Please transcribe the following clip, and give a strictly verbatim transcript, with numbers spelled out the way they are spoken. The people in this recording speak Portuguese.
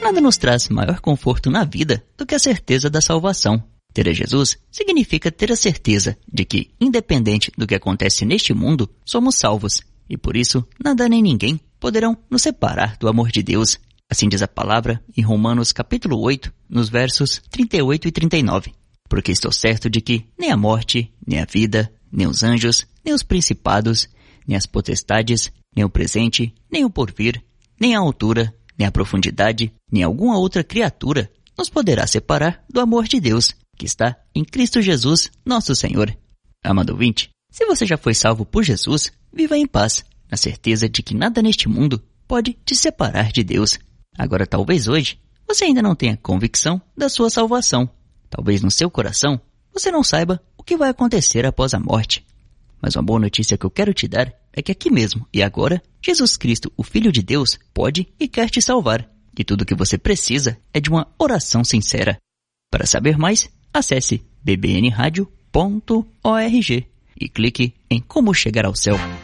Nada nos traz maior conforto na vida do que a certeza da salvação. Ter a Jesus significa ter a certeza de que, independente do que acontece neste mundo, somos salvos, e por isso nada nem ninguém poderão nos separar do amor de Deus. Assim diz a palavra em Romanos capítulo oito, nos versos trinta e oito e trinta e nove. Porque estou certo de que nem a morte, nem a vida, nem os anjos, nem os principados, nem as potestades, nem o presente, nem o porvir, nem a altura, nem a profundidade, nem alguma outra criatura nos poderá separar do amor de Deus, que está em Cristo Jesus, nosso Senhor. Amado ouvinte, se você já foi salvo por Jesus, viva em paz, na certeza de que nada neste mundo pode te separar de Deus. Agora, talvez hoje, você ainda não tenha convicção da sua salvação. Talvez no seu coração, você não saiba o que vai acontecer após a morte. Mas uma boa notícia que eu quero te dar é que aqui mesmo e agora, Jesus Cristo, o Filho de Deus, pode e quer te salvar. E tudo o que você precisa é de uma oração sincera. Para saber mais, acesse b b n radio ponto org e clique em Como Chegar ao Céu.